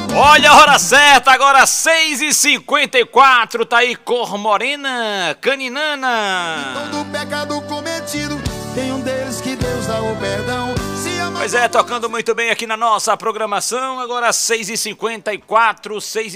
Olha a hora certa, agora 6h54, tá aí Cor Morena, Caninana. Todo pecado cometido, tem um deles que Deus dá o perdão. Pois é, tocando muito bem aqui na nossa programação, agora 6h54,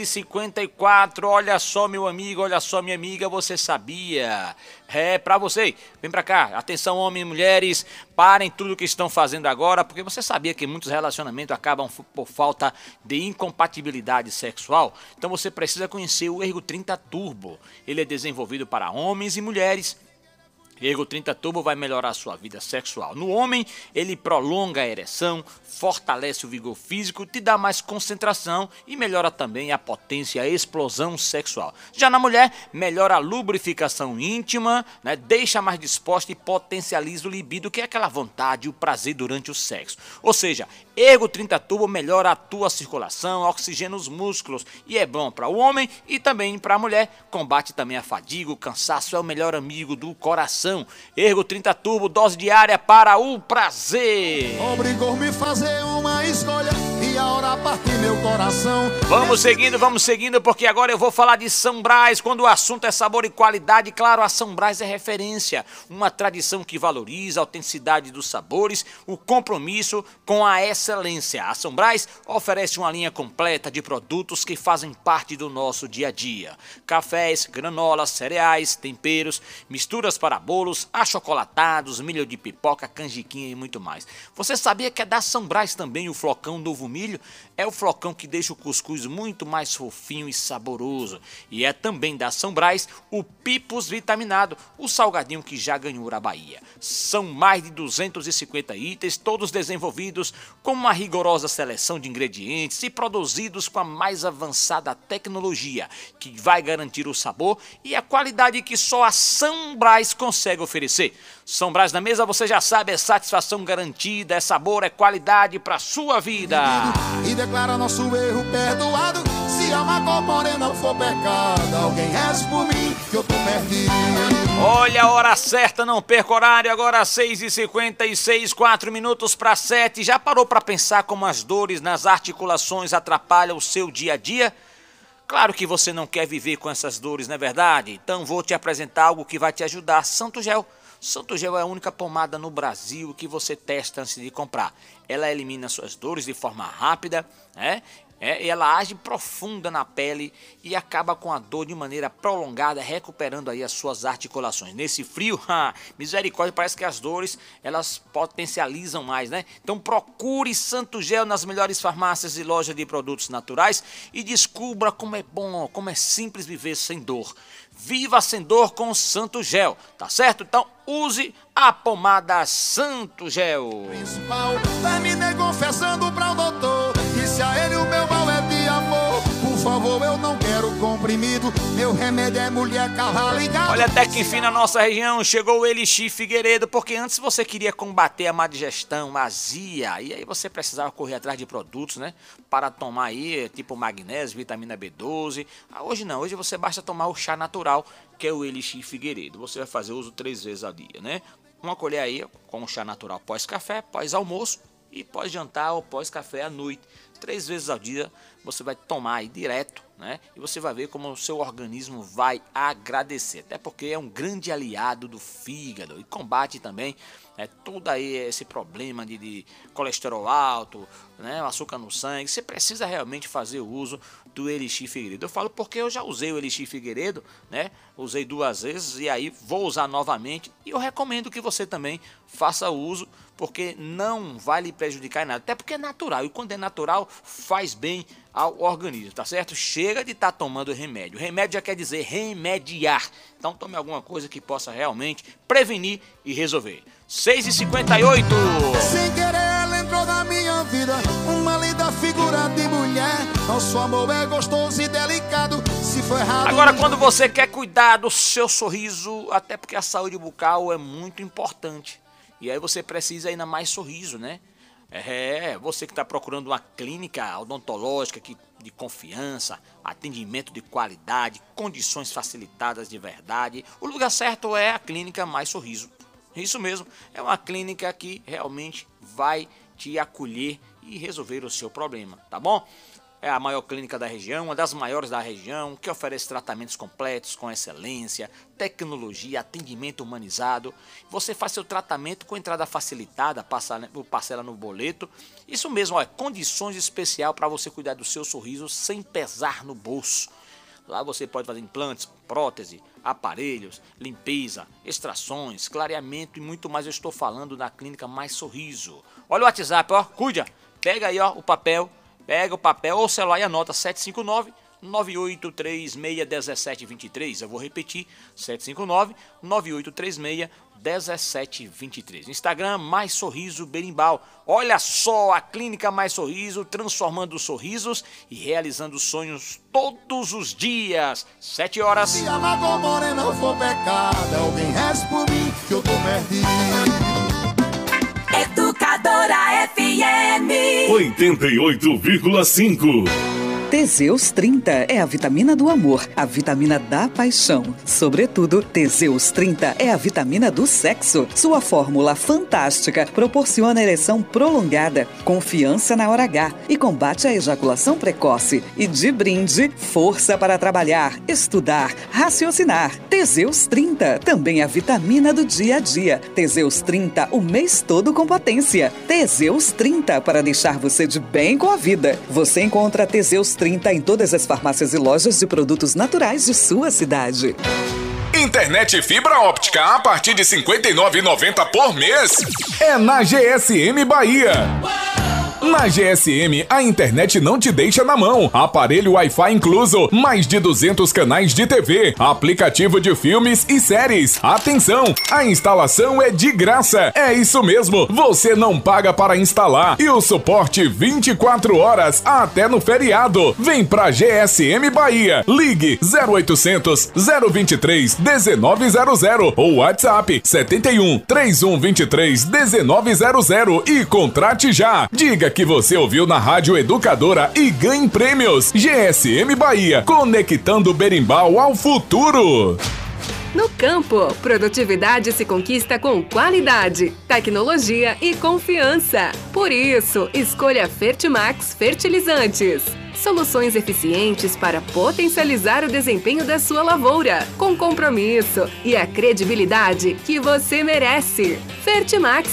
6h54, olha só meu amigo, olha só minha amiga, você sabia? É pra você, vem pra cá, atenção homens e mulheres, parem tudo que estão fazendo agora, porque você sabia que muitos relacionamentos acabam por falta de incompatibilidade sexual? Então você precisa conhecer o Ergo 30 Turbo, ele é desenvolvido para homens e mulheres. Ergo 30 Turbo vai melhorar a sua vida sexual. No homem, ele prolonga a ereção, fortalece o vigor físico, te dá mais concentração e melhora também a potência e a explosão sexual. Já na mulher, melhora a lubrificação íntima, né? Deixa mais disposta e potencializa o libido, que é aquela vontade e o prazer durante o sexo. Ou seja, Ergo 30 Turbo melhora a tua circulação, oxigena os músculos e é bom para o homem e também para a mulher. Combate também a fadiga, o cansaço, é o melhor amigo do coração. Ergo 30 Turbo, dose diária para o prazer. Obrigou-me a fazer uma escolha e a hora partir meu coração. Vamos seguindo, porque agora eu vou falar de São Brás. Quando o assunto é sabor e qualidade, claro, a São Brás é referência. Uma tradição que valoriza a autenticidade dos sabores, o compromisso com a excelência. A São Brás oferece uma linha completa de produtos que fazem parte do nosso dia a dia. Cafés, granolas, cereais, temperos, misturas para bolos, achocolatados, milho de pipoca, canjiquinha e muito mais. Você sabia que é da São Brás também o flocão novo milho? É o flocão que deixa o cuscuz muito mais fofinho e saboroso. E é também da São Brás o Pipos Vitaminado, o salgadinho que já ganhou a Bahia. São mais de 250 itens, todos desenvolvidos com uma rigorosa seleção de ingredientes e produzidos com a mais avançada tecnologia, que vai garantir o sabor e a qualidade que só a São Brás consegue oferecer. São Brás na mesa, você já sabe, é satisfação garantida, é sabor, é qualidade para sua vida. E declara nosso erro perdoado. Se a Cor Morena for pecado, alguém reze por mim que eu tô perdido. Olha a hora certa, não perca horário, agora 6h56, 4 minutos para 7. Já parou para pensar como as dores nas articulações atrapalham o seu dia a dia? Claro que você não quer viver com essas dores, não é verdade? Então vou te apresentar algo que vai te ajudar, Santo Gel. Santo Gel é a única pomada no Brasil que você testa antes de comprar. Ela elimina suas dores de forma rápida, né? Ela age profunda na pele e acaba com a dor de maneira prolongada, recuperando aí as suas articulações. Nesse frio, misericórdia, parece que as dores elas potencializam mais, né? Então procure Santo Gel nas melhores farmácias e lojas de produtos naturais e descubra como é bom, como é simples viver sem dor. Viva sem dor com Santo Gel, tá certo? Então use a pomada Santo Gel. Principal, terminei confessando para o doutor que se a ele o meu mal é de amor. Por favor, eu não quero comprimido, meu remédio é mulher, cavalo e gado. Olha, até que enfim na nossa região chegou o Elixir Figueiredo, porque antes você queria combater a má digestão, a azia, e aí você precisava correr atrás de produtos, né, para tomar aí, tipo magnésio, vitamina B12. Hoje não, hoje você basta tomar o chá natural, que é o Elixir Figueiredo. Você vai fazer uso 3 vezes ao dia, né? Uma colher aí com o chá natural pós-café, pós-almoço e pós-jantar ou pós-café à noite. 3 vezes ao dia você vai tomar aí direto, né? E você vai ver como o seu organismo vai agradecer. Até porque é um grande aliado do fígado e combate também todo aí esse problema de colesterol alto, né? Açúcar no sangue. Você precisa realmente fazer o uso do Elixir Figueiredo. Eu falo porque eu já usei o Elixir Figueiredo, né? Usei 2 vezes e aí vou usar novamente. E eu recomendo que você também faça uso, porque não vai lhe prejudicar em nada. Até porque é natural. E quando é natural, faz bem ao organismo, tá certo? Chega de estar tomando remédio. Remédio já quer dizer remediar. Então tome alguma coisa que possa realmente prevenir e resolver. 6h58. Sem querer ela entrou na minha vida, uma linda figura de mulher. Nosso amor é gostoso e delicado. Se for errado. Agora, quando você quer cuidar do seu sorriso, até porque a saúde bucal é muito importante. E aí você precisa ainda mais sorriso, né? Você que está procurando uma clínica odontológica de confiança, atendimento de qualidade, condições facilitadas de verdade, o lugar certo é a Clínica Mais Sorriso. Isso mesmo, é uma clínica que realmente vai te acolher e resolver o seu problema, tá bom? é a maior clínica da região, uma das maiores da região, que oferece tratamentos completos com excelência, tecnologia, atendimento humanizado. Você faz seu tratamento com entrada facilitada, parcela no boleto. Isso mesmo, condições especiais para você cuidar do seu sorriso sem pesar no bolso. Lá você pode fazer implantes, prótese, aparelhos, limpeza, extrações, clareamento e muito mais. Eu estou falando da Clínica Mais Sorriso. Olha o WhatsApp, cuida. Pega aí, o papel. Pega o papel ou o celular e anota 759-9836-1723. Eu vou repetir, 759-9836-1723. Instagram, Mais Sorriso Berimbau. Olha só a Clínica Mais Sorriso, transformando sorrisos e realizando sonhos todos os dias. 7 horas. Se a Lagoa Morena for pecado, alguém reze por mim que eu tô perdido. Educadora FM 88,5. Teseus 30 é a vitamina do amor, a vitamina da paixão. Sobretudo, Teseus 30 é a vitamina do sexo. Sua fórmula fantástica proporciona ereção prolongada, confiança na hora H e combate a ejaculação precoce. E de brinde, força para trabalhar, estudar, raciocinar. Teseus 30 também é a vitamina do dia a dia. Teseus 30 o mês todo com potência. Teseus 30 para deixar você de bem com a vida. Você encontra Teseus 30 em todas as farmácias e lojas de produtos naturais de sua cidade. Internet fibra óptica a partir de R$ 59,90 por mês. É na GSM Bahia. Na GSM, a internet não te deixa na mão. Aparelho Wi-Fi incluso, mais de 200 canais de TV, aplicativo de filmes e séries. Atenção, a instalação é de graça. É isso mesmo, você não paga para instalar. E o suporte 24 horas até no feriado. Vem pra GSM Bahia. Ligue 0800 023 1900 ou WhatsApp 71 3123 1900 e contrate já. Diga que você ouviu na Rádio Educadora e ganhe prêmios. GSM Bahia, conectando Berimbau ao futuro. No campo, produtividade se conquista com qualidade, tecnologia e confiança. Por isso, escolha Fertimax Fertilizantes. Soluções eficientes para potencializar o desempenho da sua lavoura, com compromisso e a credibilidade que você merece. Fertimax,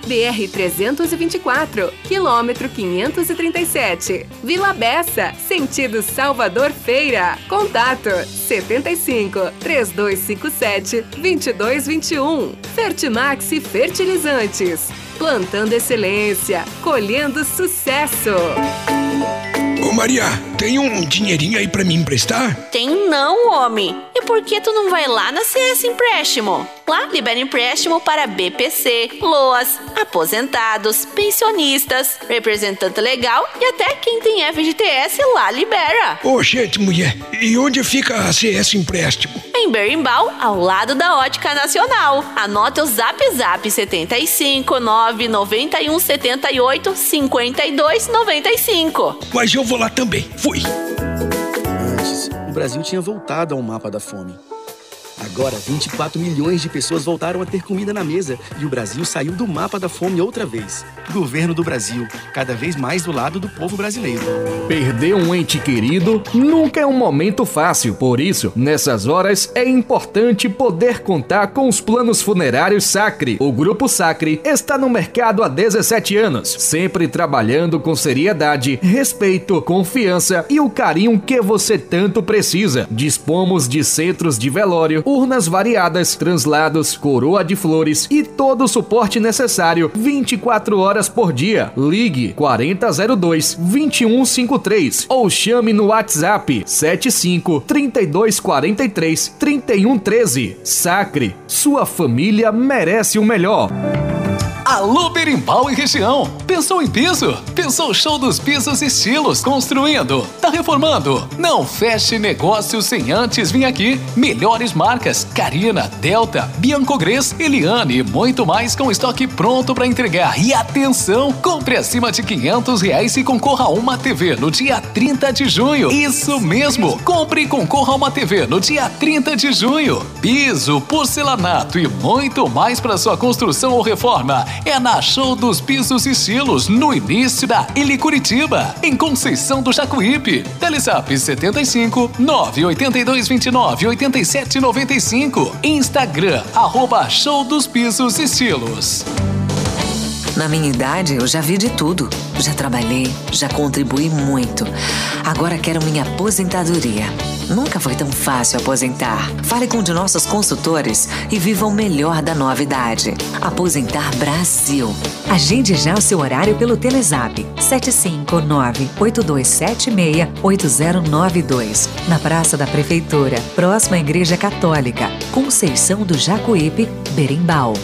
BR-324, quilômetro 537, Vila Bessa, sentido Salvador Feira. Contato 75 3257 2221. Fertimax Fertilizantes, plantando excelência, colhendo sucesso. Ô Maria, tem um dinheirinho aí pra me emprestar? Tem não, homem. E por que tu não vai lá na CS Empréstimo? Lá libera empréstimo para BPC, LOAS, aposentados, pensionistas, representante legal e até quem tem FGTS lá libera. Ô gente, mulher, e onde fica a CS Empréstimo? Em Berimbau, ao lado da Ótica Nacional. Anota o Zap 75 991 78 52 95. Mas eu vou lá também. Fui. Antes, o Brasil tinha voltado ao mapa da fome. Agora, 24 milhões de pessoas voltaram a ter comida na mesa e o Brasil saiu do mapa da fome outra vez. Governo do Brasil, cada vez mais do lado do povo brasileiro. Perder um ente querido nunca é um momento fácil. Por isso, nessas horas, é importante poder contar com os planos funerários Sacre. O Grupo Sacre está no mercado há 17 anos, sempre trabalhando com seriedade, respeito, confiança e o carinho que você tanto precisa. Dispomos de centros de velório, urnas variadas, translados, coroa de flores e todo o suporte necessário 24 horas por dia. Ligue 4002-2153 ou chame no WhatsApp 75 3243 3113. Sacre, sua família merece o melhor. Alô Berimbau e região, pensou em piso? Pensou show dos pisos e estilos, construindo, tá reformando? Não feche negócio sem antes vir aqui. Melhores marcas, Carina, Delta, Biancogres, Eliane e muito mais com estoque pronto para entregar. E atenção, compre acima de R$500 e concorra a uma TV no dia 30 de junho. Isso mesmo, compre e concorra a uma TV no dia 30 de junho. Piso, porcelanato e muito mais para sua construção ou reforma. é na Show dos Pisos e Estilos, no início da Ilha Curitiba, em Conceição do Jacuípe. Telezap 75 982 29 87 95. Instagram, @Show dos Pisos e Estilos. Na minha idade, eu já vi de tudo. Já trabalhei, já contribuí muito. Agora quero minha aposentadoria. Nunca foi tão fácil aposentar. Fale com um de nossos consultores e viva o melhor da nova idade. Aposentar Brasil. Agende já o seu horário pelo Telezap 759-8276-8092. Na Praça da Prefeitura, próxima à Igreja Católica, Conceição do Jacuípe, Berimbau.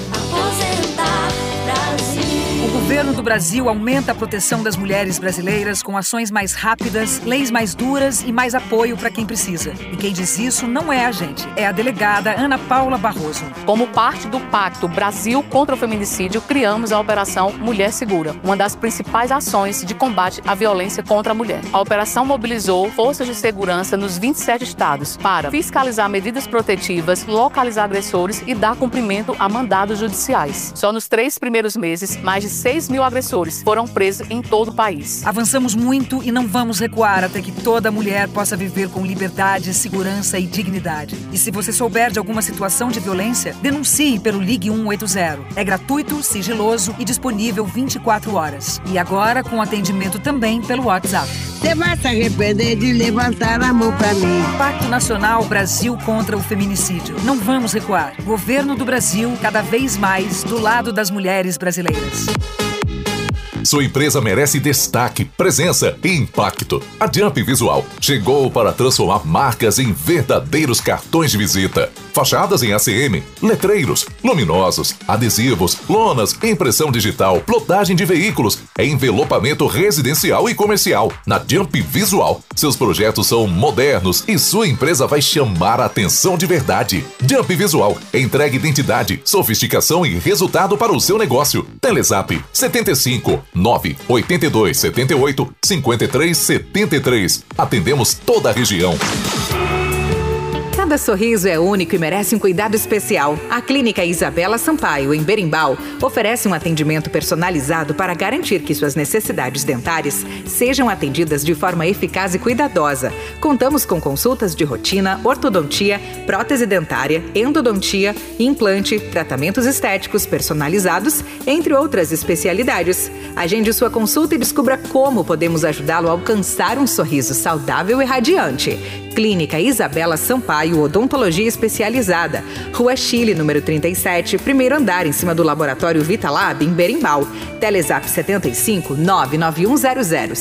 O governo do Brasil aumenta a proteção das mulheres brasileiras com ações mais rápidas, leis mais duras e mais apoio para quem precisa. E quem diz isso não é a gente, é a delegada Ana Paula Barroso. Como parte do Pacto Brasil contra o Feminicídio, criamos a Operação Mulher Segura, uma das principais ações de combate à violência contra a mulher. A operação mobilizou forças de segurança nos 27 estados para fiscalizar medidas protetivas, localizar agressores e dar cumprimento a mandados judiciais. Só nos 3 primeiros meses, mais de 6.000 agressores foram presos em todo o país. Avançamos muito e não vamos recuar até que toda mulher possa viver com liberdade, segurança e dignidade. E se você souber de alguma situação de violência, denuncie pelo Ligue 180. É gratuito, sigiloso e disponível 24 horas. E agora com atendimento também pelo WhatsApp. Você vai se arrepender de levantar a mão pra mim. Pacto Nacional Brasil contra o Feminicídio. Não vamos recuar. Governo do Brasil, cada vez mais do lado das mulheres brasileiras. Sua empresa merece destaque, presença e impacto. A Jump Visual chegou para transformar marcas em verdadeiros cartões de visita. Fachadas em ACM, letreiros, luminosos, adesivos, lonas, impressão digital, plotagem de veículos, envelopamento residencial e comercial. Na Jump Visual, seus projetos são modernos e sua empresa vai chamar a atenção de verdade. Jump Visual entrega identidade, sofisticação e resultado para o seu negócio. Telezap 75 982 78 53 73. Atendemos toda a região. Cada sorriso é único e merece um cuidado especial. A Clínica Isabela Sampaio, em Berimbau, oferece um atendimento personalizado para garantir que suas necessidades dentárias sejam atendidas de forma eficaz e cuidadosa. Contamos com consultas de rotina, ortodontia, prótese dentária, endodontia, implante, tratamentos estéticos personalizados, entre outras especialidades. Agende sua consulta e descubra como podemos ajudá-lo a alcançar um sorriso saudável e radiante. Clínica Isabela Sampaio, Odontologia Especializada. Rua Chile, número 37, primeiro andar, em cima do Laboratório Vitalab, em Berimbau. Telezap 75 99100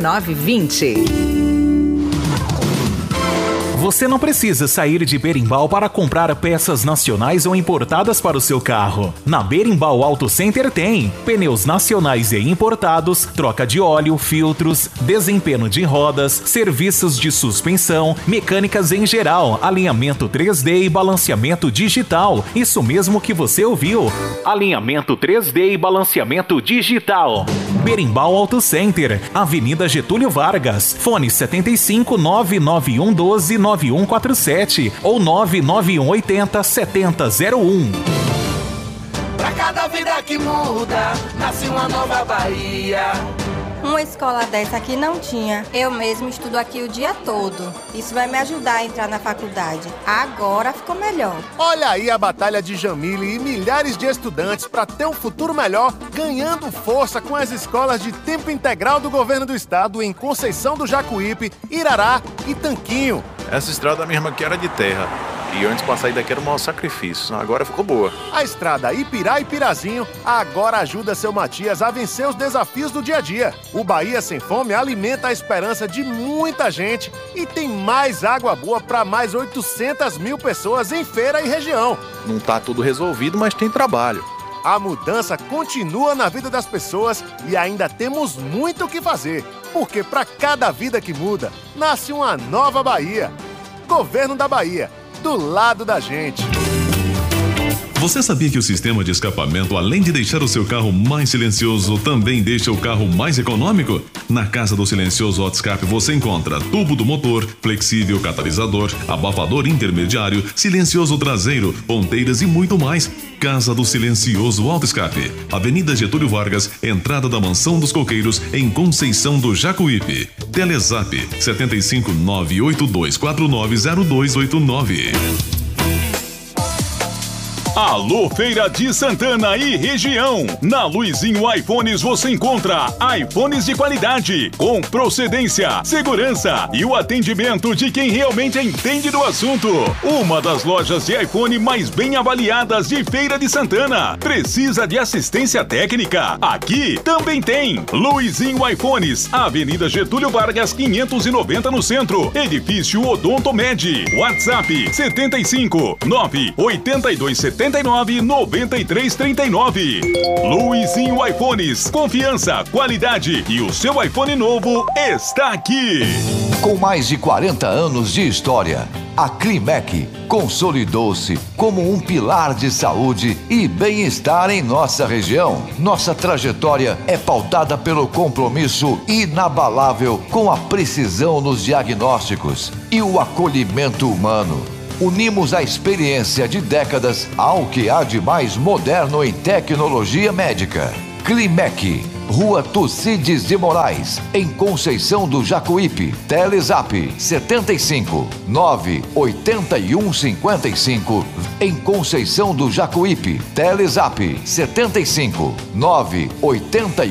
5920. Você não precisa sair de Berimbau para comprar peças nacionais ou importadas para o seu carro. Na Berimbau Auto Center tem pneus nacionais e importados, troca de óleo, filtros, desempenho de rodas, serviços de suspensão, mecânicas em geral, alinhamento 3D e balanceamento digital. Isso mesmo que você ouviu. Alinhamento 3D e balanceamento digital. Berimbau Auto Center, Avenida Getúlio Vargas. Fone 75 99112 9147 ou 99180 7001. Pra cada vida que muda, nasce uma nova Bahia. Uma escola dessa aqui não tinha. Eu mesmo estudo aqui o dia todo. Isso vai me ajudar a entrar na faculdade. Agora ficou melhor. Olha aí a batalha de Jamile e milhares de estudantes para ter um futuro melhor, ganhando força com as escolas de tempo integral do governo do estado em Conceição do Jacuípe, Irará e Tanquinho. Essa estrada mesmo aqui era de terra. E antes pra sair daqui era um maior sacrifício. Agora ficou boa. A estrada Ipirá e Pirazinho agora ajuda seu Matias a vencer os desafios do dia a dia. O Bahia Sem Fome alimenta a esperança de muita gente e tem mais água boa para mais 800 mil pessoas em Feira e região. Não tá tudo resolvido, mas tem trabalho. A mudança continua na vida das pessoas e ainda temos muito o que fazer. Porque para cada vida que muda, nasce uma nova Bahia. Governo da Bahia. Do lado da gente. Você sabia que o sistema de escapamento, além de deixar o seu carro mais silencioso, também deixa o carro mais econômico? Na Casa do Silencioso Auto Escape você encontra tubo do motor, flexível catalisador, abafador intermediário, silencioso traseiro, ponteiras e muito mais. Casa do Silencioso Auto Escape, Avenida Getúlio Vargas, entrada da Mansão dos Coqueiros, em Conceição do Jacuípe. Telezap 75982490289. Alô, Feira de Santana e região. Na Luizinho iPhones você encontra iPhones de qualidade, com procedência, segurança e o atendimento de quem realmente entende do assunto. Uma das lojas de iPhone mais bem avaliadas de Feira de Santana. Precisa de assistência técnica? Aqui também tem. Luizinho iPhones, Avenida Getúlio Vargas 590 no centro, Edifício Odonto Med. WhatsApp 75 982 79 93 39. Luizinho iPhones, confiança, qualidade e o seu iPhone novo está aqui. Com mais de 40 anos de história, a Climec consolidou-se como um pilar de saúde e bem-estar em nossa região. Nossa trajetória é pautada pelo compromisso inabalável com a precisão nos diagnósticos e o acolhimento humano. Unimos a experiência de décadas ao que há de mais moderno em tecnologia médica. Climec, Rua Tucídides de Moraes, em Conceição do Jacuípe. Telezap 75 981 55 em Conceição do Jacuípe. Telezap 75 981